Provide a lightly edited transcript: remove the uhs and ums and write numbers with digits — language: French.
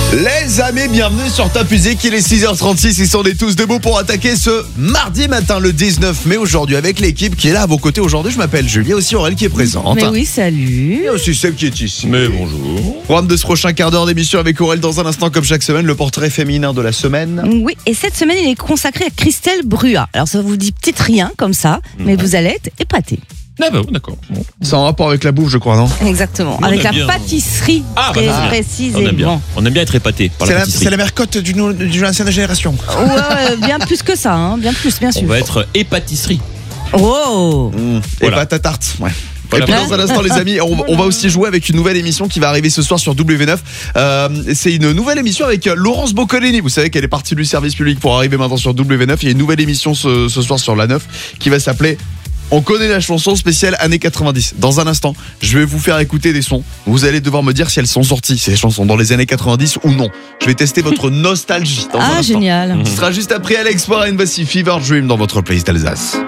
Les amis, bienvenue sur Top Music, il est 6h36, ils sont tous debout pour attaquer ce mardi matin le 19 mai aujourd'hui avec l'équipe qui est là à vos côtés aujourd'hui. Je m'appelle Julie, aussi Aurèle qui est présente. Mais oui, salut. Et aussi Seb qui est ici. Mais bonjour. Programme de ce prochain quart d'heure d'émission avec Aurèle dans un instant comme chaque semaine, le portrait féminin de la semaine. Oui, et cette semaine il est consacré à Christelle Brua. Alors ça vous dit peut-être rien comme ça, mais vous allez être épatés. Ah bah, d'accord. Bon. C'est en rapport avec la bouffe je crois, non? Exactement, On avec la aime bien. pâtisserie précisément. On aime bien être épaté par la pâtisserie. C'est la mercotte d'une ancienne génération. Ouais, bien plus que ça, hein. Bien plus, bien sûr. On va être épatisserie. Oh. Et Voilà. pâte à tarte, ouais. Voilà. Et puis dans un instant les amis, on va aussi jouer avec une nouvelle émission qui va arriver ce soir sur W9. C'est une nouvelle émission avec Laurence Boccolini. Vous savez qu'elle est partie du service public pour arriver maintenant sur W9. Il y a une nouvelle émission ce soir sur la 9 qui va s'appeler On connaît la chanson spéciale années 90. Dans un instant, je vais vous faire écouter des sons. Vous allez devoir me dire si elles sont sorties, ces chansons dans les années 90 ou non. Je vais tester votre nostalgie dans un instant. Ah, génial. Ce sera juste après Alex Warren, voici Fever Dream dans votre playlist Alsace.